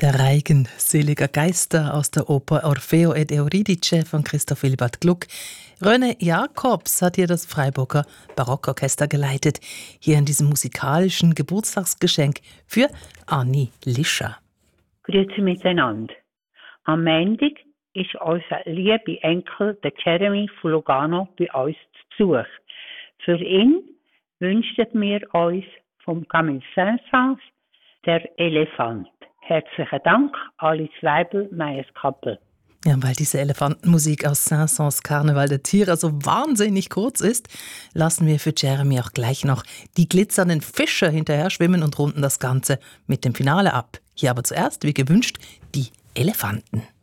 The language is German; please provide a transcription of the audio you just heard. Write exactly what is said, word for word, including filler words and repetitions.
Der Reigen seliger Geister aus der Oper Orfeo ed Euridice von Christoph Willibald Gluck. René Jacobs hat hier das Freiburger Barockorchester geleitet, hier in diesem musikalischen Geburtstagsgeschenk für Anni Lischer. Grüezi miteinander. Am Montag ist unser lieber Enkel, der Jeremy von Lugano, bei uns zu Besuch. Für ihn wünschen wir uns vom Camille Saint-Saëns der Elefant. Herzlichen Dank, Alice Weibel, Meyers Kappel. Ja, weil diese Elefantenmusik aus Saint-Saëns Karneval der Tiere so wahnsinnig kurz ist, lassen wir für Jeremy auch gleich noch die glitzernden Fische hinterher schwimmen und runden das Ganze mit dem Finale ab. Hier aber zuerst, wie gewünscht, die Elefanten.